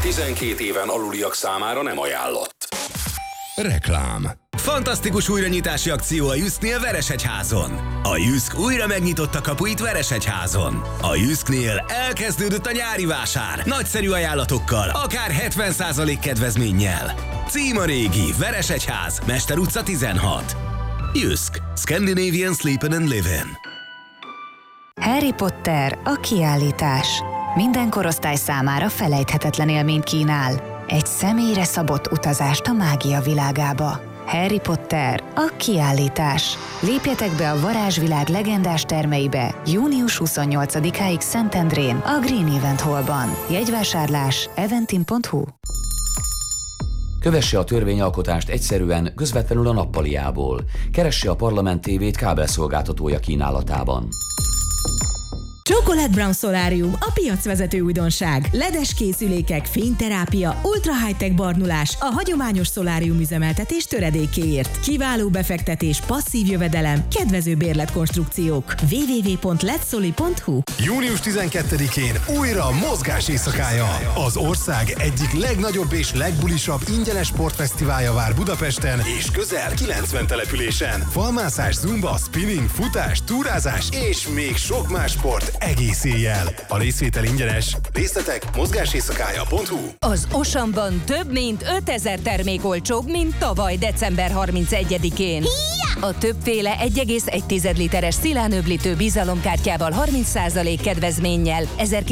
12 éven aluliak számára nem ajánlott. Reklám. Fantasztikus újranyitási akció a Jysknél Veresegyházon. A Jysk újra megnyitotta kapuit Veresegyházon. A Jysknél elkezdődött a nyári vásár. Nagyszerű ajánlatokkal, akár 70% kedvezménnyel. Cím régi, Veresegyház, Mester utca 16. Jysk. Scandinavian Sleepin' and Livin'. Harry Potter a kiállítás. Minden korosztály számára felejthetetlen élményt kínál. Egy személyre szabott utazást a mágia világába. Harry Potter a kiállítás. Lépjetek be a varázsvilág legendás termeibe június 28-áig Szentendrén a Green Event Hallban. Jegyvásárlás eventim.hu. Kövesse a törvényalkotást egyszerűen, közvetlenül a nappaliából. Keresse a Parlament TV-t kábelszolgáltatója kínálatában. Chocolate Brown Solarium, a piacvezető újdonság. LED-es készülékek, fényterápia, ultra high-tech barnulás a hagyományos szolárium üzemeltetés töredékéért. Kiváló befektetés, passzív jövedelem, kedvező bérletkonstrukciók. www.ledsoli.hu. Június 12-én újra mozgás éjszakája. Az ország egyik legnagyobb és legbulisabb ingyenes sportfesztiválja vár Budapesten és közel 90 településen. Falmászás, zumba, spinning, futás, túrázás és még sok más sport egész éjjel. A részvétel ingyenes. Részletek mozgáséjszakája.hu. Az Oceanban több mint 5000 termék olcsóbb, mint tavaly december 31-én. A többféle 1,1 literes szilánöblítő bizalomkártyával 30% kedvezménnyel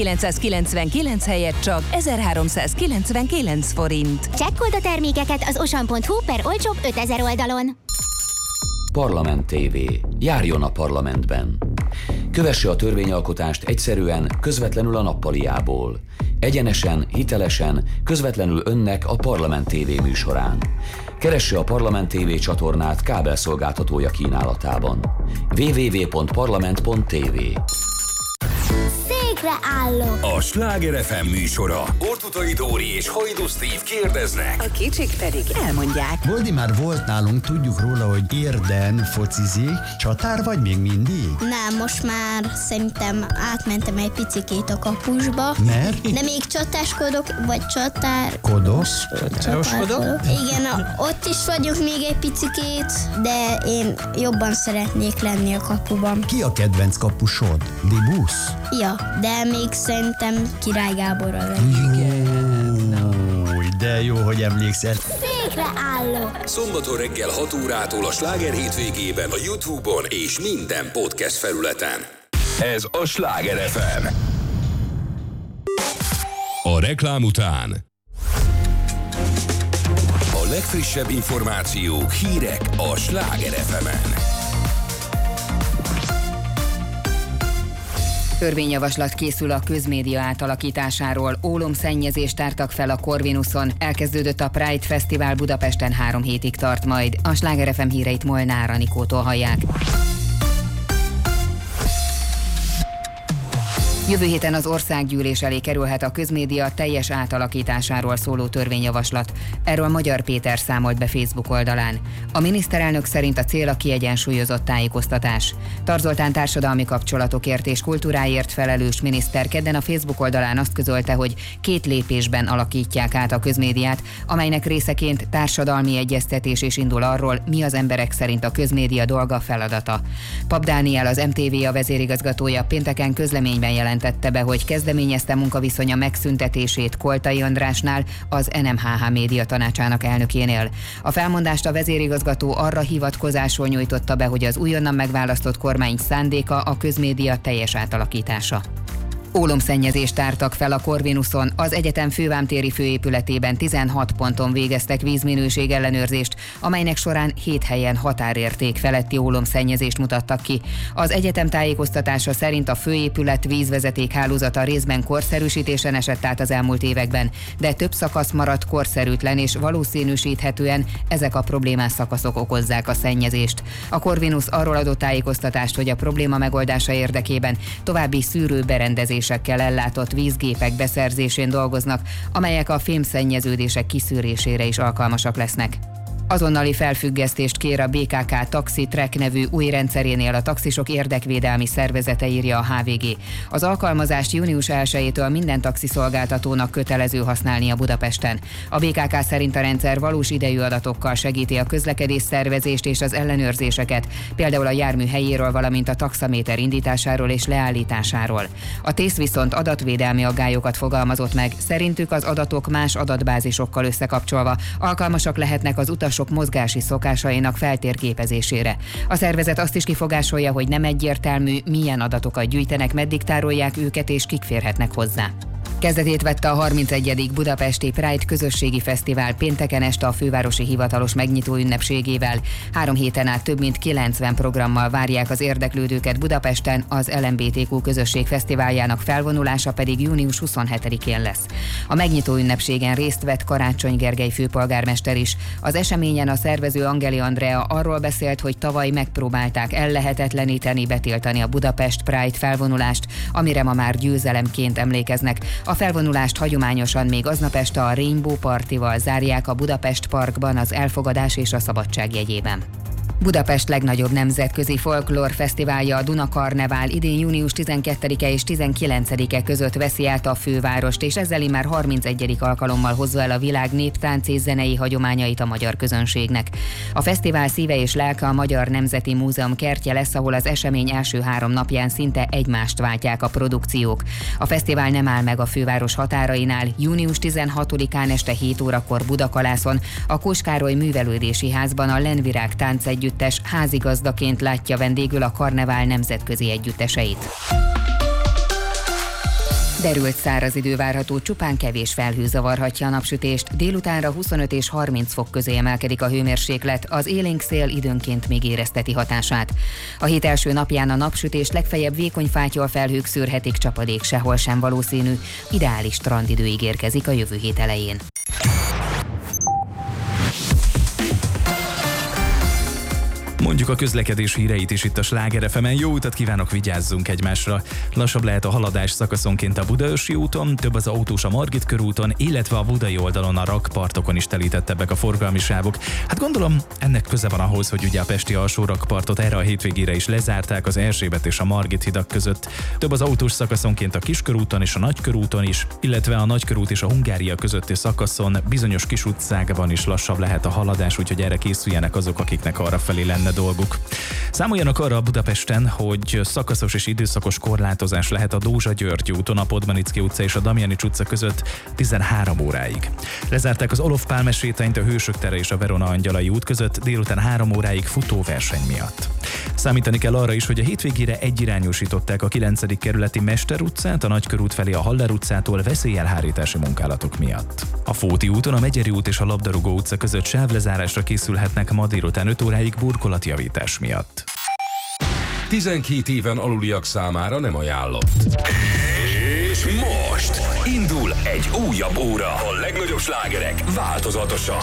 1999 helyett csak 1399 forint. Csekkold a termékeket az ocean.hu/olcsóbb 5000 oldalon. Parlament TV. Járjon a parlamentben. Kövesse a törvényalkotást egyszerűen, közvetlenül a nappaliából. Egyenesen, hitelesen, közvetlenül önnek a Parlament TV műsorán. Keresse a Parlament TV csatornát kábelszolgáltatója kínálatában. www.parlament.tv. Székre állok. A Sláger FM műsora. Ortutai Dóri és Hajdú Steve kérdeznek. A kicsik pedig elmondják. Boldi már volt nálunk, tudjuk róla, hogy Érden focizik. Csatár vagy még mindig? Nem, most már szerintem átmentem egy picikét a kapusba. Mert? De még csatáskodok, vagy csatár... Kodosz? Csatárkodok? Igen, ott is vagyok még egy picikét, de én jobban szeretnék lenni a kapuban. Ki a kedvenc kapusod? Dibusz? Ja, de még szerintem Király Gáborra lenni. Jó, de jó, hogy emlékszel. Székre állok. Szombaton reggel 6 órától a Sláger hétvégében a YouTube-on és minden podcast felületen. Ez a Sláger FM. A reklám után A legfrissebb információk, hírek a Sláger FM-en. Törvényjavaslat készül a közmédia átalakításáról, ólomszennyezést tártak fel a Corvinuson, elkezdődött a Pride Fesztivál Budapesten 3 hétig tart majd. A Sláger FM híreit Molnár Anikótól hallják. Jövő héten az országgyűlés elé kerülhet a közmédia teljes átalakításáról szóló törvényjavaslat. Erről Magyar Péter számolt be Facebook oldalán. A miniszterelnök szerint a cél a kiegyensúlyozott tájékoztatás. Tarz Zoltán társadalmi kapcsolatokért és kultúráért felelős miniszter kedden a Facebook oldalán azt közölte, hogy 2 lépésben alakítják át a közmédiát, amelynek részeként társadalmi egyeztetés is indul arról, mi az emberek szerint a közmédia dolga, feladata. Pap Dániel, az MTV vezérigazgatója pénteken közleményben jelentette be, hogy kezdeményezte munkaviszonya megszüntetését Koltai Andrásnál, az NMHH média tanácsának elnökénél. A felmondást a vezérigazgató arra hivatkozásról nyújtotta be, hogy az újonnan megválasztott kormány szándéka a közmédia teljes átalakítása. Ólomszennyezést tártak fel a Corvinuson, az egyetem fővámtéri főépületében 16 ponton végeztek vízminőség ellenőrzést, amelynek során 7 helyen határérték feletti ólomszennyezést mutattak ki. Az egyetem tájékoztatása szerint a főépület vízvezeték hálózata részben korszerűsítésen esett át az elmúlt években, de több szakasz maradt korszerűtlen, és valószínűsíthetően ezek a problémás szakaszok okozzák a szennyezést. A Corvinus arról adott tájékoztatást, hogy a probléma megoldása érdekében további szűrőberendezésekkel ellátott vízgépek beszerzésén dolgoznak, amelyek a fémszennyeződések kiszűrésére is alkalmasak lesznek. Azonnali felfüggesztést kér a BKK Taxi Track nevű új rendszerénél a taxisok érdekvédelmi szervezete, írja a HVG. Az alkalmazást június 1-től minden taxiszolgáltatónak kötelező használnia Budapesten. A BKK szerint a rendszer valós idejű adatokkal segíti a közlekedés szervezést és az ellenőrzéseket, például a jármű helyéről, valamint a taxaméter indításáról és leállításáról. A TÉSZ viszont adatvédelmi aggályokat fogalmazott meg, szerintük az adatok más adatbázisokkal összekapcsolva alkalmasak lehetnek az utasok mozgási szokásainak feltérképezésére. A szervezet azt is kifogásolja, hogy nem egyértelmű, milyen adatokat gyűjtenek, meddig tárolják őket és kik férhetnek hozzá. Kezdetét vette a 31. Budapesti Pride közösségi fesztivál pénteken este a fővárosi hivatalos megnyitó ünnepségével. 3 héten át több mint 90 programmal várják az érdeklődőket Budapesten, az LMBTQ közösség fesztiváljának felvonulása pedig június 27-én lesz. A megnyitó ünnepségen részt vett Karácsony Gergely főpolgármester is. Az eseményen a szervező Angeli Andrea arról beszélt, hogy tavaly megpróbálták ellehetetleníteni, betiltani a Budapest Pride felvonulást, amire ma már győzelemként emlékeznek. A felvonulást hagyományosan még aznap este a Rainbow Partival zárják a Budapest Parkban az elfogadás és a szabadság jegyében. Budapest legnagyobb nemzetközi folklórfesztiválja, a Duna Karnevál idén június 12-e és 19-e között veszi át a fővárost, és ezzel már 31. alkalommal hozza el a világ néptánc és zenei hagyományait a magyar közönségnek. A fesztivál szíve és lelke a Magyar Nemzeti Múzeum kertje lesz, ahol az esemény első 3 napján szinte egymást váltják a produkciók. A fesztivál nem áll meg a főváros határainál. Június 16-án este 7 órakor Budakalászon, a Kós Károly Művelődési Házban a Lenvirág táncegyüttes házigazdaként látja vendégül a karnevál nemzetközi együtteseit. Derült száraz idő várható, csupán kevés felhő zavarhatja a napsütést, délutánra 25 és 30 fok közé emelkedik a hőmérséklet, az élénk szél időnként még érezteti hatását. A hét első napján a napsütést legfeljebb vékony fátyolfelhők szűrhetik, csapadék sehol sem valószínű, ideális strandidő ígérkezik a jövő hét elején. Mondjuk a közlekedés híreit is itt a Sláger FM-en. Jó utat kívánok, vigyázzunk egymásra. Lassabb lehet a haladás szakaszonként a Budaörsi úton, több az autós a Margit körúton, illetve a budai oldalon a rakpartokon is telítettebbek a forgalmi sávok. Hát gondolom, ennek köze van ahhoz, hogy ugye a pesti alsó rakpartot erre a hétvégére is lezárták az Erzsébet és a Margit hidak között. Több az autós szakaszonként a Kiskörúton és a Nagykörúton is, illetve a Nagykörút és a Hungária közötti szakaszon bizonyos kis utcákban is lassabb lehet a haladás, úgyhogy erre készüljenek azok, akiknek arra felé lenne dolguk. Számoljanak arra a Budapesten, hogy szakaszos és időszakos korlátozás lehet a Dózsa-György úton, a Podmanicki utca és a Damjanics utca között 13 óráig. Lezárták az Olof Pálme sétányt a Hősök tere és a Verona Angyalai út között délután 3 óráig futóverseny miatt. Számítani kell arra is, hogy a hétvégére egyirányosították a 9. kerületi Mester utcát, a Nagykörút felé a Haller utcától veszélyelhárítási munkálatok miatt. A Fóti úton a Megyeri út és a Labdarúgó utca között sávlezárásra készülhetnek ma délután 5 óráig burkolatjavítás miatt. 12 éven aluliak számára nem ajánlott. És most indul egy újabb óra. A legnagyobb slágerek változatosan.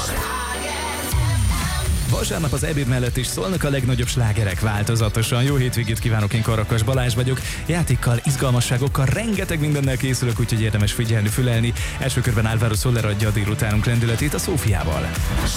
Vasárnap az ebéd mellett is szólnak a legnagyobb slágerek változatosan. Jó hétvégét kívánok, én Karakas Balázs vagyok. Játékkal, izgalmasságokkal, rengeteg mindennel készülök, úgyhogy érdemes figyelni, fülelni. Első körben Álvaro Soler adja a délutánunk lendületét a Szófiával.